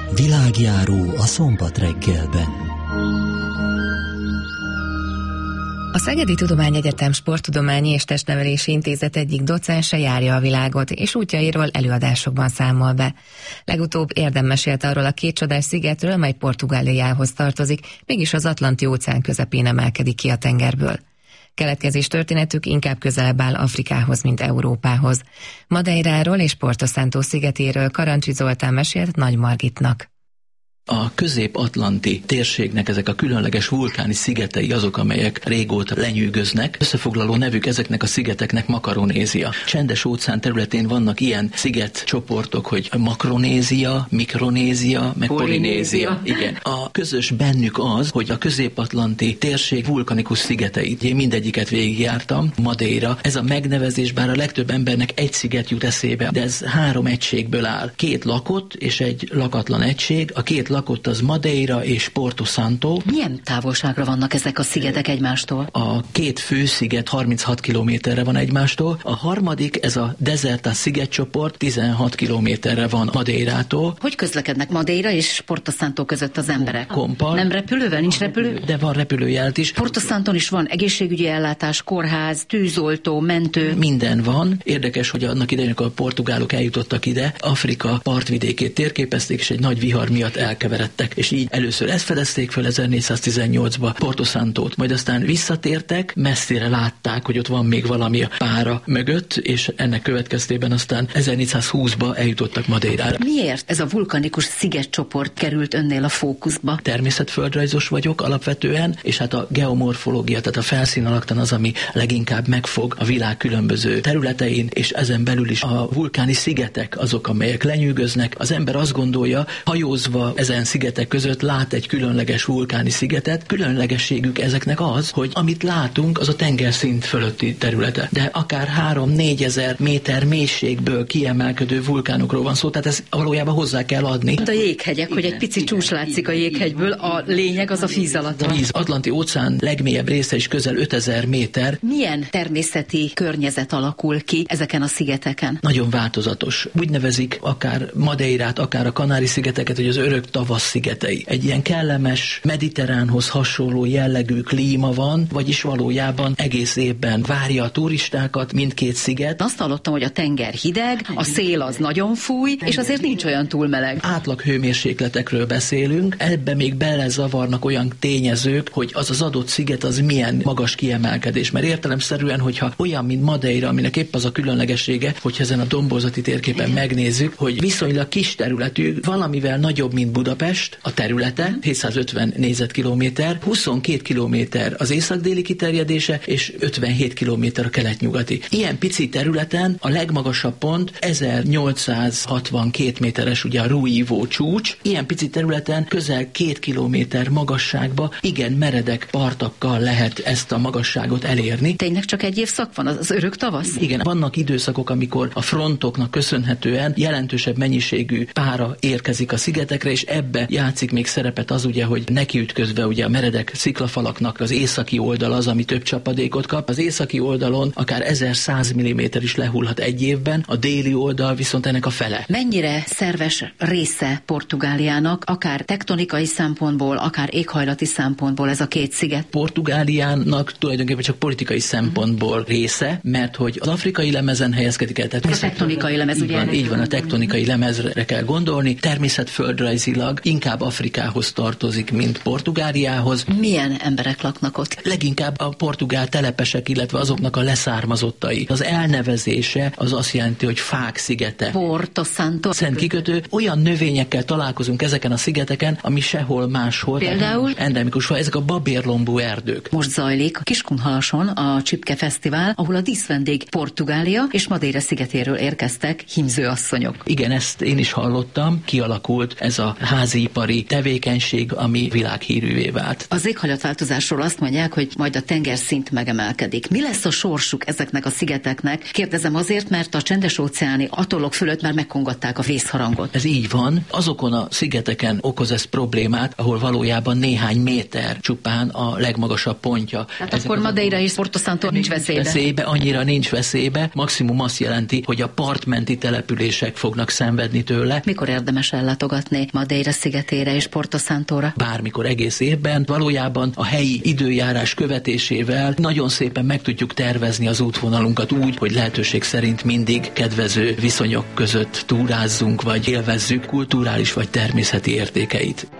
Világjáró a Szombat reggelben. A Szegedi Tudományegyetem Sporttudományi és Testnevelési Intézet egyik docense járja a világot, és útjairól előadásokban számol be. Legutóbb érdemben mesélt arról a két csodás szigetről, mely Portugáliához tartozik, mégis az Atlanti-óceán közepén emelkedik ki a tengerből. Keletkezés történetük inkább közelebb áll Afrikához, mint Európához. Madeiráról és Porto Santo szigetéről Karancsi Zoltán mesélt Nagy Margitnak. A közép-atlanti térségnek ezek a különleges vulkáni szigetei azok, amelyek régóta lenyűgöznek. Összefoglaló nevük ezeknek a szigeteknek Makaronézia. Csendes óceán területén vannak ilyen szigetcsoportok, hogy Makronézia, Mikronézia, meg Polinézia. Igen. A közös bennük az, hogy a közép-atlanti térség vulkanikus szigeteit. Én mindegyiket végigjártam. Madeira. Ez a megnevezés, bár a legtöbb embernek egy sziget jut eszébe, de ez 3 egységből áll. 2 lakott és egy lakatlan egység. A 2 lakott az Madeira és Porto Santo. Milyen távolságra vannak ezek a szigetek egymástól? A 2 fősziget 36 kilométerre van egymástól, a harmadik, ez a Desertas szigetcsoport 16 kilométerre van Madeirától. Hogy közlekednek Madeira és Porto Santo között az emberek? Kompal. Nem repülővel, nincs repülő? De van repülőjelt is. Porto Santon is van egészségügyi ellátás, kórház, tűzoltó, mentő. Minden van. Érdekes, hogy annak idején, a portugálok eljutottak ide, Afrika partvidékét térképezték, és egy nagy vihar miatt elkeveredtek, és így először ezt fedezték fel 1418-ba Porto Santót, majd aztán visszatértek, messzire látták, hogy ott van még valami a pára mögött, és ennek következtében aztán 1420-ba eljutottak Madeirára. Miért ez a vulkanikus szigetcsoport került önnél a fókuszba? Természetföldrajzos vagyok alapvetően, és hát a geomorfológia, tehát a felszínalaktan az, ami leginkább megfog a világ különböző területein, és ezen belül is a vulkáni szigetek azok, amelyek lenyűgöznek. Az ember azt gondolja, hajózva ezen szigetek között lát egy különleges vulkáni szigetet. Különlegességük ezeknek az, hogy amit látunk, az a tengerszint fölötti területe. De akár 3-4 ezer méter mélységből kiemelkedő vulkánokról van szó, tehát ezt valójában hozzá kell adni. A jéghegyek, hogy egy pici csúcs látszik a jéghegyből, a lényeg az a víz alatt van. Az Atlanti-óceán legmélyebb része is közel 5000 méter. Milyen természeti környezet alakul ki ezeken a szigeteken? Nagyon változatos. Úgy nevezik akár Madeirát, akár a Kanári-szigeteket, hogy az örök tavasz szigetei. Egy ilyen kellemes, mediterránhoz hasonló jellegű klíma van, vagyis valójában egész évben várja a turistákat mindkét sziget. Azt hallottam, hogy a tenger hideg, a szél az nagyon fúj, és azért nincs olyan túl meleg. Átlag hőmérsékletekről beszélünk, ebbe még belezavarnak olyan tényezők, hogy az az adott sziget az milyen magas kiemelkedés. Mert értelemszerűen, hogyha olyan, mint Madeira, aminek épp az a különlegessége, hogyha ezen a domborzati térképen megnézzük, hogy viszonylag kis területű, valamivel nagyobb, mint Budapest, a területe, 750 négyzetkilométer, 22 kilométer az észak-déli kiterjedése, és 57 kilométer a kelet-nyugati. Ilyen pici területen a legmagasabb pont 1862 méteres, ugye a Ruivo csúcs. Ilyen pici területen közel 2 kilométer magasságba igen meredek partakkal lehet ezt a magasságot elérni. Tényleg csak egy évszak van, az örök tavasz? Igen, vannak időszakok, amikor a frontoknak köszönhetően jelentősebb mennyiségű pára érkezik a szigetekre, és ebbe játszik még szerepet az ugye, hogy nekiütközve ugye a meredek sziklafalaknak az északi oldal az, ami több csapadékot kap. Az északi oldalon akár 1100 mm is lehullhat egy évben, a déli oldal viszont ennek a fele. Mennyire szerves része Portugáliának, akár tektonikai szempontból, akár éghajlati szempontból ez a két sziget? Portugáliának tulajdonképpen csak politikai szempontból része, mert hogy az afrikai lemezen helyezkedik el. A tektonikai lemez, ugye? Így van, a tektonikai lemezre kell gondolni. Természetföldrajzilag inkább Afrikához tartozik, mint Portugáliához. Milyen emberek laknak ott? Leginkább a portugál telepesek, illetve azoknak a leszármazottai. Az elnevezése az azt jelenti, hogy fák szigete. Porto Santo. Szent kikötő. Olyan növényekkel találkozunk ezeken a szigeteken, ami sehol máshol. Például? Endemikus faj, ezek a babérlombú erdők. Most zajlik a Kiskunhalason a Csipke Fesztivál, ahol a díszvendég Portugália és Madeira szigetéről érkeztek hímzőasszonyok. Igen, ezt én is hallottam. Kialakult ez a háziipari tevékenység, ami világhírűvé vált. Az éghajlatváltozásról azt mondják, hogy majd a tengerszint megemelkedik. Mi lesz a sorsuk ezeknek a szigeteknek? Kérdezem azért, mert a csendes-óceáni atollok fölött már megkongatták a vészharangot. Ez így van. Azokon a szigeteken okoz ez problémát, ahol valójában néhány méter csupán a legmagasabb pontja. Hát akkor Madeira és Porto Santo nincs veszélybe. Annyira nincs veszélybe. Maximum azt jelenti, hogy a partmenti települések fognak szenvedni tőle. Mikor érdemes ellátogatni Madeira Madeira szigetére és Porto Santóra? Bármikor, egész évben. Valójában a helyi időjárás követésével nagyon szépen meg tudjuk tervezni az útvonalunkat úgy, hogy lehetőség szerint mindig kedvező viszonyok között túrázzunk, vagy élvezzük kulturális vagy természeti értékeit.